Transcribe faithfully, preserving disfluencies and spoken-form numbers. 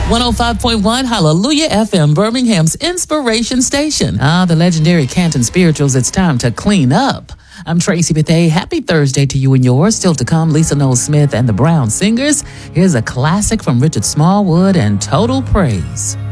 one oh five point one Hallelujah F M, Birmingham's inspiration station. Ah, the legendary Canton Spirituals, it's time to clean up. I'm Tracy Bethay. Happy Thursday to you and yours. Still to come, Lisa Knowles Smith and the Brown Singers. Here's a classic from Richard Smallwood and Total Praise.